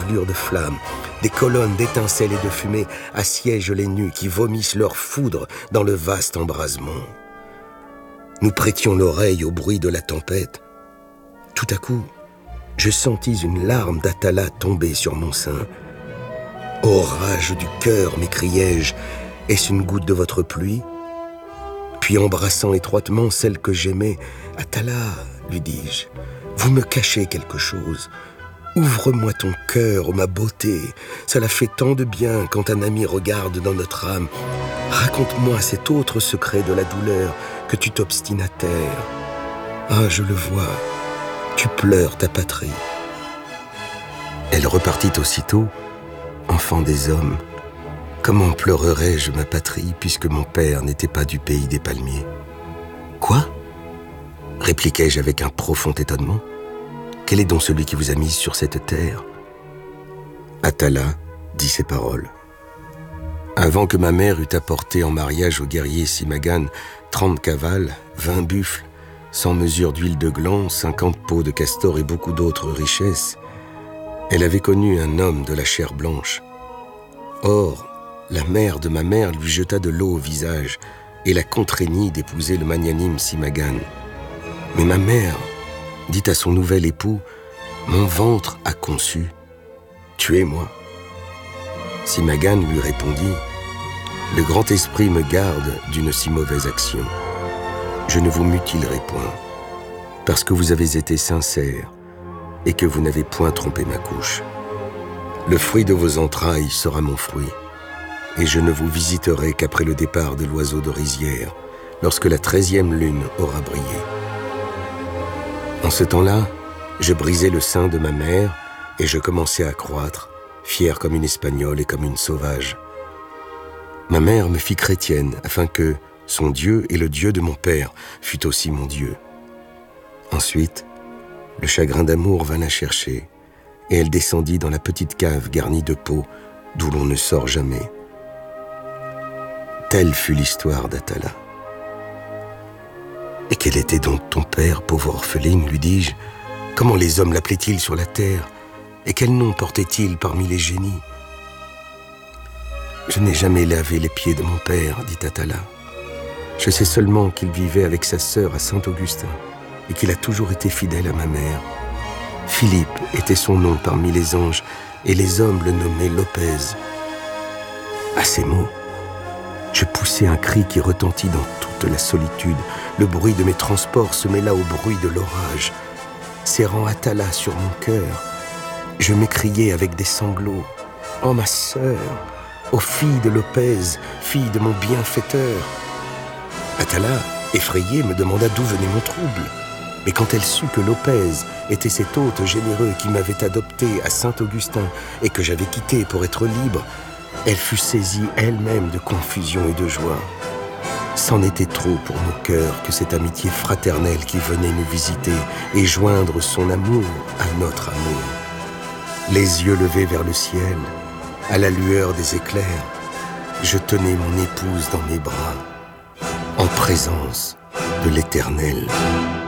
chevelures de flammes. Des colonnes d'étincelles et de fumée assiègent les nus qui vomissent leur foudre dans le vaste embrasement. Nous prêtions l'oreille au bruit de la tempête. Tout à coup, je sentis une larme d'Atala tomber sur mon sein. « Ô rage du cœur » m'écriai-je, « est-ce une goutte de votre pluie ?» Puis embrassant étroitement celle que j'aimais, « Atala » lui dis-je, « vous me cachez quelque chose. Ouvre-moi ton cœur, ô ma beauté. Cela fait tant de bien quand un ami regarde dans notre âme. Raconte-moi cet autre secret de la douleur que tu t'obstines à taire. Ah, je le vois, tu pleures ta patrie. » Elle repartit aussitôt, enfant des hommes. Comment pleurerais-je ma patrie puisque mon père n'était pas du pays des palmiers? Quoi? Répliquai-je avec un profond étonnement. Quel est donc celui qui vous a mise sur cette terre? Atala dit ces paroles. Avant que ma mère eût apporté en mariage au guerrier Simagan 30 cavales, 20 buffles, 100 mesures d'huile de gland, 50 peaux de castor et beaucoup d'autres richesses, elle avait connu un homme de la chair blanche. Or, la mère de ma mère lui jeta de l'eau au visage et la contraignit d'épouser le magnanime Simagan. Mais ma mère dit à son nouvel époux, « Mon ventre a conçu, tuez-moi. » Simagan lui répondit, « Le grand esprit me garde d'une si mauvaise action. Je ne vous mutilerai point, parce que vous avez été sincère et que vous n'avez point trompé ma couche. Le fruit de vos entrailles sera mon fruit, et je ne vous visiterai qu'après le départ de l'oiseau de rizière, lorsque la 13e lune aura brillé. » En ce temps-là, je brisai le sein de ma mère et je commençai à croître, fière comme une Espagnole et comme une sauvage. Ma mère me fit chrétienne afin que son Dieu et le Dieu de mon père fût aussi mon Dieu. Ensuite, le chagrin d'amour vint la chercher et elle descendit dans la petite cave garnie de pots d'où l'on ne sort jamais. Telle fut l'histoire d'Atala. « Et quel était donc ton père, pauvre orpheline ?» lui dis-je. « Comment les hommes l'appelaient-ils sur la terre? Et quel nom portait-il parmi les génies ?» « Je n'ai jamais lavé les pieds de mon père, dit Atala. Je sais seulement qu'il vivait avec sa sœur à Saint-Augustin et qu'il a toujours été fidèle à ma mère. Philippe était son nom parmi les anges et les hommes le nommaient Lopez. » À ces mots, je poussai un cri qui retentit dans toute la solitude. Le bruit de mes transports se mêla au bruit de l'orage. Serrant Atala sur mon cœur, je m'écriai avec des sanglots. « Oh ma sœur, ô fille de Lopez, fille de mon bienfaiteur !» Atala, effrayée, me demanda d'où venait mon trouble. Mais quand elle sut que Lopez était cet hôte généreux qui m'avait adopté à Saint-Augustin et que j'avais quitté pour être libre, elle fut saisie elle-même de confusion et de joie. C'en était trop pour nos cœurs que cette amitié fraternelle qui venait nous visiter et joindre son amour à notre amour. Les yeux levés vers le ciel, à la lueur des éclairs, je tenais mon épouse dans mes bras, en présence de l'Éternel.